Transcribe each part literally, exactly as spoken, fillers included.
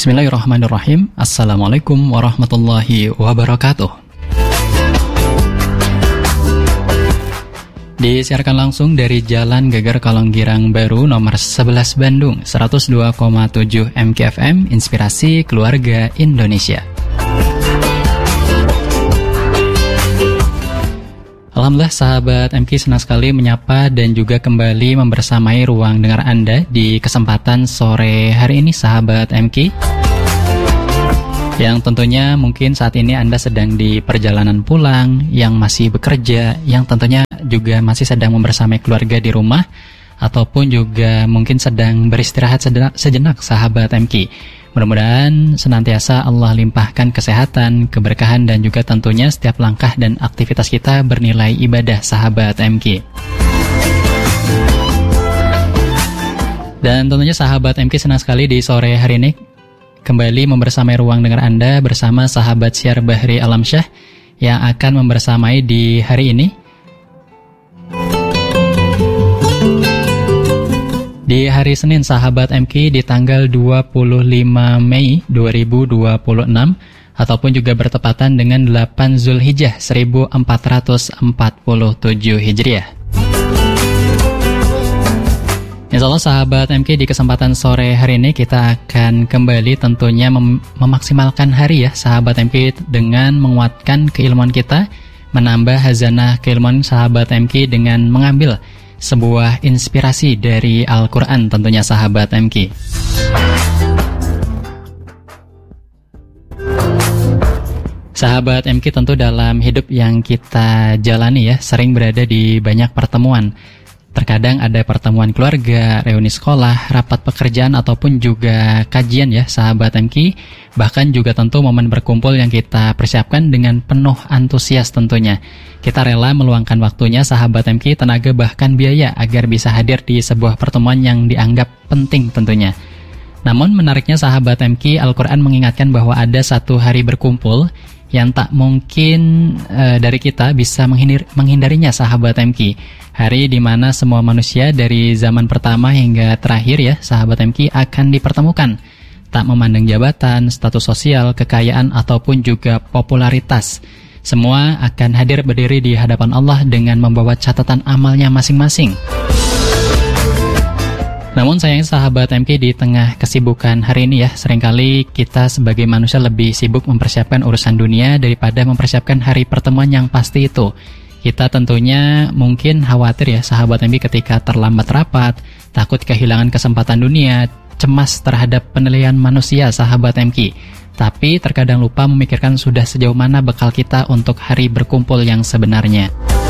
Bismillahirrahmanirrahim. Assalamualaikum warahmatullahi wabarakatuh. Disiarkan langsung dari Jalan Geger Kalonggirang Baru nomor sebelas Bandung, seratus dua koma tujuh M K F M, Inspirasi Keluarga Indonesia. Alhamdulillah sahabat M K senang sekali menyapa dan juga kembali membersamai ruang dengar Anda di kesempatan sore hari ini sahabat M K. Yang tentunya mungkin saat ini Anda sedang di perjalanan pulang, yang masih bekerja, yang tentunya juga masih sedang membersamai keluarga di rumah, ataupun juga mungkin sedang beristirahat sejenak, sejenak sahabat M K. Mudah-mudahan senantiasa Allah limpahkan kesehatan, keberkahan, dan juga tentunya setiap langkah dan aktivitas kita bernilai ibadah sahabat M K. Dan tentunya sahabat M K senang sekali di sore hari ini kembali membersamai ruang dengar Anda bersama sahabat Syar Bahri Alamsyah yang akan membersamai di hari ini. Di hari Senin sahabat M K di tanggal dua puluh lima Mei dua ribu dua puluh enam ataupun juga bertepatan dengan delapan Zulhijjah seribu empat ratus empat puluh tujuh Hijriah. Insyaallah sahabat M K di kesempatan sore hari ini kita akan kembali tentunya mem- memaksimalkan hari ya sahabat M K dengan menguatkan keilmuan kita, menambah hazanah keilmuan sahabat M K dengan mengambil sebuah inspirasi dari Al-Quran tentunya sahabat M K. Sahabat M K tentu dalam hidup yang kita jalani ya sering berada di banyak pertemuan. Terkadang ada pertemuan keluarga, reuni sekolah, rapat pekerjaan, ataupun juga kajian ya sahabat M K. Bahkan juga tentu momen berkumpul yang kita persiapkan dengan penuh antusias tentunya. Kita rela meluangkan waktunya sahabat M K, tenaga bahkan biaya agar bisa hadir di sebuah pertemuan yang dianggap penting tentunya. Namun menariknya sahabat M K, Al-Quran mengingatkan bahwa ada satu hari berkumpul yang tak mungkin e, dari kita bisa menghindar, menghindarinya sahabat M K. Hari di mana semua manusia dari zaman pertama hingga terakhir ya sahabat M K akan dipertemukan. Tak memandang jabatan, status sosial, kekayaan ataupun juga popularitas. Semua akan hadir berdiri di hadapan Allah dengan membawa catatan amalnya masing-masing. Namun sayangnya sahabat M K di tengah kesibukan hari ini ya, seringkali kita sebagai manusia lebih sibuk mempersiapkan urusan dunia daripada mempersiapkan hari pertemuan yang pasti itu. Kita tentunya mungkin khawatir ya sahabat M K ketika terlambat rapat, takut kehilangan kesempatan dunia, cemas terhadap penilaian manusia sahabat M K. Tapi terkadang lupa memikirkan sudah sejauh mana bekal kita untuk hari berkumpul yang sebenarnya.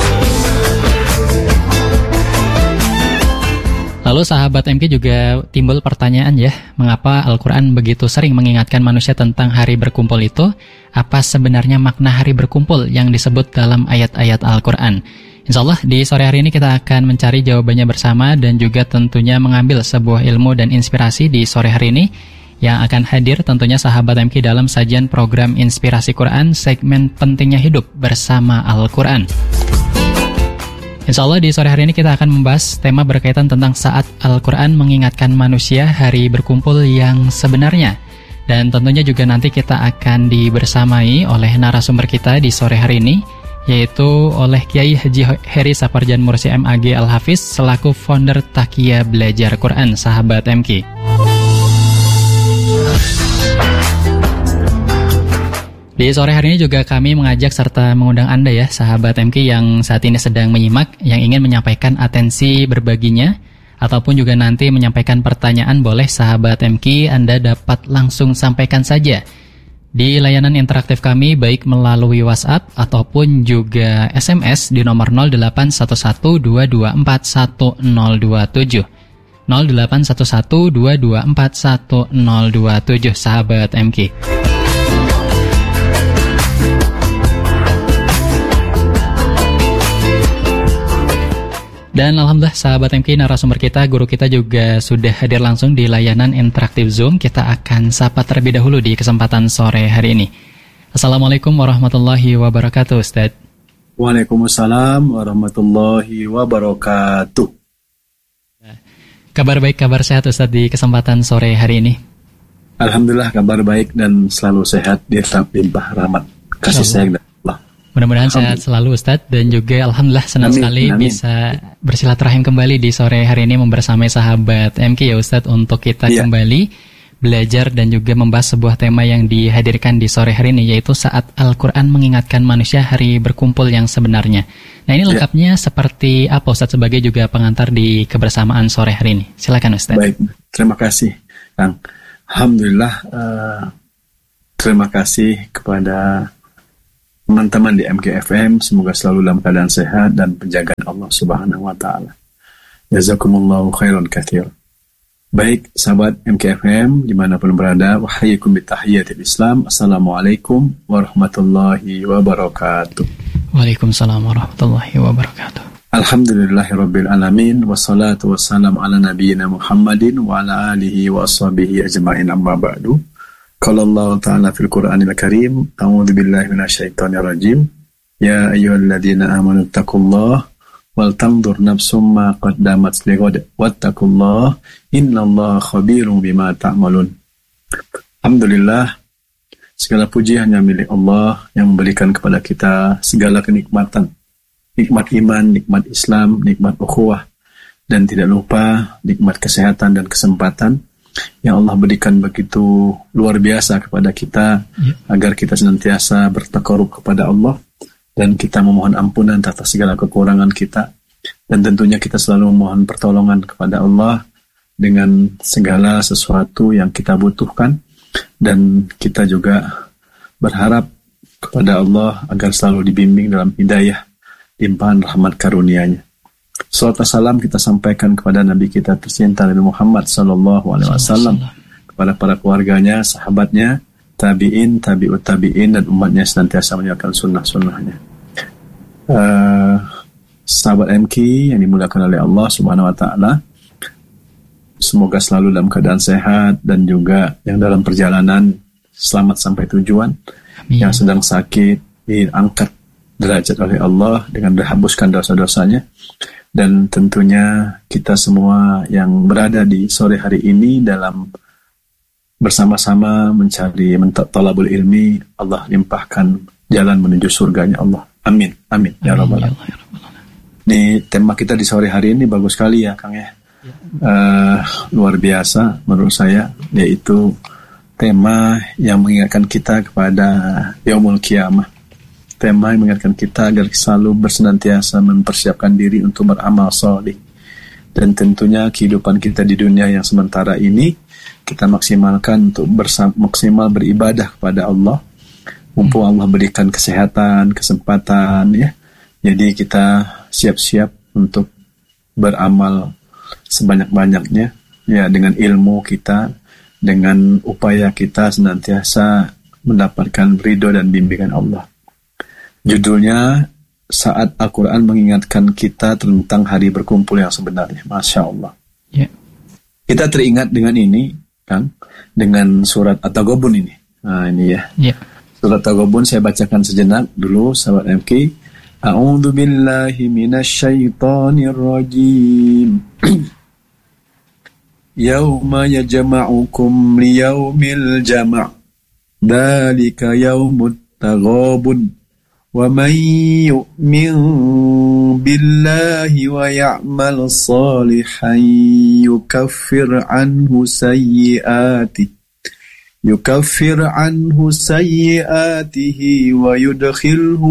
Lalu sahabat M K juga timbul pertanyaan ya, mengapa Al-Quran begitu sering mengingatkan manusia tentang hari berkumpul itu? Apa sebenarnya makna hari berkumpul yang disebut dalam ayat-ayat Al-Quran? Insyaallah di sore hari ini kita akan mencari jawabannya bersama dan juga tentunya mengambil sebuah ilmu dan inspirasi di sore hari ini yang akan hadir tentunya sahabat M K dalam sajian program Inspirasi Quran segmen Pentingnya Hidup bersama Al-Quran. Insyaallah di sore hari ini kita akan membahas tema berkaitan tentang saat Al-Quran mengingatkan manusia hari berkumpul yang sebenarnya. Dan tentunya juga nanti kita akan dibersamai oleh narasumber kita di sore hari ini, yaitu oleh Kiai Haji Heri Saparjan Mursi M A G Al-Hafiz selaku founder Takia Belajar Quran sahabat M K. Di sore hari ini juga kami mengajak serta mengundang Anda ya sahabat M K yang saat ini sedang menyimak, yang ingin menyampaikan atensi berbaginya ataupun juga nanti menyampaikan pertanyaan, boleh sahabat M K Anda dapat langsung sampaikan saja di layanan interaktif kami baik melalui WhatsApp ataupun juga S M S di nomor nol delapan satu satu dua dua empat satu nol dua tujuh nol delapan satu satu dua dua empat satu nol dua tujuh sahabat M K. Dan alhamdulillah sahabat M K, narasumber kita, guru kita juga sudah hadir langsung di layanan interaktif Zoom. Kita akan sapa terlebih dahulu di kesempatan sore hari ini. Assalamualaikum warahmatullahi wabarakatuh, Ustaz. Waalaikumsalam warahmatullahi wabarakatuh. Kabar baik, kabar sehat Ustaz di kesempatan sore hari ini. Alhamdulillah kabar baik dan selalu sehat, limpah rahmat kasih sayang dari Allah. Mudah-mudahan sehat selalu Ustadz, dan juga Alhamdulillah senang amin, sekali amin. bisa bersilaturahim kembali di sore hari ini membersamai sahabat M K ya Ustadz, untuk kita ya. kembali belajar dan juga membahas sebuah tema yang dihadirkan di sore hari ini, yaitu saat Al-Quran mengingatkan manusia hari berkumpul yang sebenarnya. Nah ini lengkapnya ya. seperti apa Ustadz sebagai juga pengantar di kebersamaan sore hari ini? Silakan Ustadz. Baik, terima kasih Kang. Alhamdulillah, uh, terima kasih kepada teman-teman di M K F M. Semoga selalu dalam keadaan sehat dan penjagaan Allah Subhanahu Wa Taala. Jazakumullahu khairan katsir. Baik, sahabat M K F M dimanapun berada, wahayyikum bitahiyatil Islam. Assalamualaikum warahmatullahi wabarakatuh. Waalaikumsalam warahmatullahi wabarakatuh. Alhamdulillahirabbil alamin, wassalatu wassalamu ala nabiyyina Muhammadin wa ala alihi wa ashabihi ajma'in, amma ba'du. Qala Allah ta'ala fil Qur'anil Karim, a'udzu billahi minasyaitonir rajim. Ya ayyuhalladzina amanu taqullaha wal tanzur nafsum ma qaddamat lighad wattaqullaha innallaha khabirum bima ta'malun. Alhamdulillah, segala puji hanya milik Allah yang memberikan kepada kita segala kenikmatan. Nikmat iman, nikmat Islam, nikmat ukhuwah, dan tidak lupa nikmat kesehatan dan kesempatan yang Allah berikan begitu luar biasa kepada kita, ya. agar kita senantiasa bertakarub kepada Allah dan kita memohon ampunan atas segala kekurangan kita, dan tentunya kita selalu memohon pertolongan kepada Allah dengan segala sesuatu yang kita butuhkan, dan kita juga berharap kepada Allah agar selalu dibimbing dalam hidayah, limpahan rahmat karunia-Nya. Salawat salam kita sampaikan kepada Nabi kita tercinta Nabi Muhammad sallallahu alaihi wasallam, kepada para keluarganya, sahabatnya, tabi'in, tabi'ut tabi'in, dan umatnya senantiasa menjalankan sunnah-sunnahnya. Uh, sahabat M K yang dimuliakan oleh Allah Subhanahu Wa Taala, semoga selalu dalam keadaan sehat, dan juga yang dalam perjalanan selamat sampai tujuan. Amin. Yang sedang sakit diangkat derajat oleh Allah dengan dihapuskan dosa-dosanya, dan tentunya kita semua yang berada di sore hari ini dalam bersama-sama mencari talabul ilmi, Allah limpahkan jalan menuju surganya Allah. Amin, amin, amin ya Rabbal alamin. Ini tema kita di sore hari ini bagus sekali ya Kang ya, uh, luar biasa menurut saya, yaitu tema yang mengingatkan kita kepada Yaumul Qiyamah. Tema yang mengingatkan kita agar selalu bersenantiasa mempersiapkan diri untuk beramal salih. Dan tentunya kehidupan kita di dunia yang sementara ini kita maksimalkan untuk bersam- maksimal beribadah kepada Allah. Mumpung Allah berikan kesehatan, kesempatan ya. Jadi kita siap-siap untuk beramal sebanyak-banyaknya ya, dengan ilmu kita, dengan upaya kita senantiasa mendapatkan ridho dan bimbingan Allah. Judulnya saat Al-Quran mengingatkan kita tentang hari berkumpul yang sebenarnya. Masya Allah. Yeah. Kita teringat dengan ini, kan, dengan surat At-Taghabun ini. Nah ini ya. Yeah. Surat At-Taghabun saya bacakan sejenak dulu, sahabat M K. A'udzu billahi minasyaitonir rajim. Yauma yajma'ukum liyaumil jama'. Dzalika yaumut taghabun. وَمَنْ يُؤْمِنْ بِاللَّهِ وَيَعْمَلْ صَالِحًا يُكَفِّرْ عَنْهُ سَيِّئَاتِهِ يُكَفِّرْ عَنْهُ سَيِّئَاتِهِ وَيُدْخِلْهُ